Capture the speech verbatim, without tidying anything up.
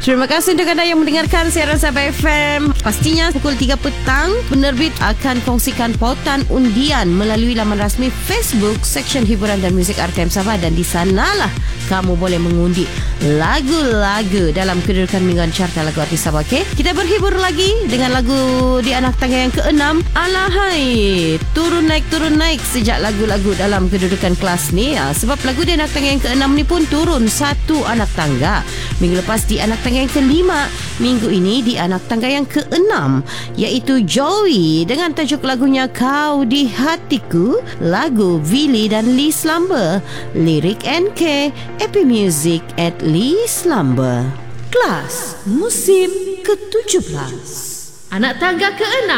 Terima kasih untuk anda yang mendengarkan siaran Sabah F M. Pastinya pukul tiga petang penerbit akan kongsikan pautan undian melalui laman rasmi Facebook Seksyen Hiburan dan Muzik R T M Sabah, dan di sanalah kamu boleh mengundi lagu-lagu dalam kedudukan mingguan carta lagu artis Sabah. Okay? Kita berhibur lagi dengan lagu di anak tangga yang keenam. Alahai, turun naik turun naik sejak lagu-lagu dalam kedudukan kelas ni. Ha, sebab lagu di anak tangga yang keenam ni pun turun satu anak tangga. Minggu lepas di anak tangga yang kelima, minggu ini di anak tangga yang keenam, iaitu Joey dengan tajuk lagunya Kau di Hatiku, lagu Willy dan Lee Slumber, lirik N K, Epi Music at Lee Slumber. Kelas musim ke tujuh belas, anak tangga keenam.